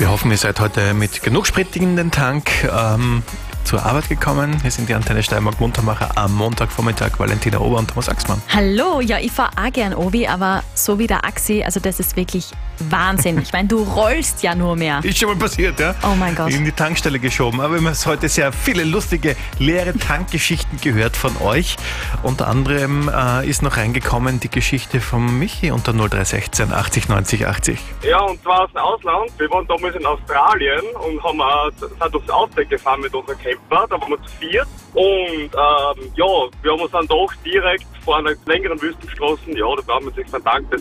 Wir hoffen, ihr seid heute mit genug Sprit in den Tank zur Arbeit gekommen. Wir sind die Antenne Steiermark-Muntermacher am Montagvormittag, Valentina Ober und Thomas Axmann. Hallo, ja, ich fahre auch gern Obi, aber so wie der Axi, also das ist wirklich Wahnsinn. Ich meine, du rollst ja nur mehr. Ist schon mal passiert, ja? Oh mein Gott. In die Tankstelle geschoben. Aber wir haben heute sehr viele lustige, leere Tankgeschichten gehört von euch. Unter anderem ist noch reingekommen die Geschichte von Michi unter 0316 80 90 80. Ja, und zwar aus dem Ausland. Wir waren damals in Australien und sind durchs Outback gefahren mit unserem Camper. Da waren wir zu viert. Und wir haben uns dann doch direkt vor einer längeren Wüstenstraße, da brauchen wir sich dann Tank, das